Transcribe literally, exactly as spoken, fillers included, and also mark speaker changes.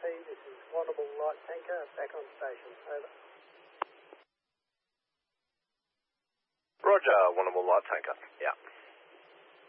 Speaker 1: P, this is Warrnambool Light Tanker, back on station, over.
Speaker 2: Roger, Warrnambool Light Tanker, yeah.